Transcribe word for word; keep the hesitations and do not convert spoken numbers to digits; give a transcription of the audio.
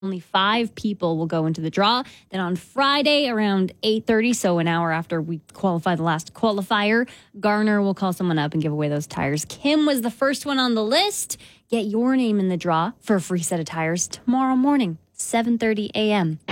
Only five people will go into the draw. Then on Friday around eight thirty, so an hour after we qualify the last qualifier, Garner will call someone up and give away those tires. Kim was the first one on the list. Get your name in the draw for a free set of tires tomorrow morning, seven thirty a.m.